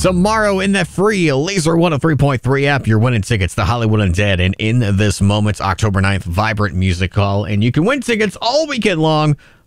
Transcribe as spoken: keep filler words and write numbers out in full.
Tomorrow in that free Laser one oh three point three app, you're winning tickets to Hollywood Undead and In This Moment, October ninth, Vibrant Music Hall. And you can win tickets all weekend long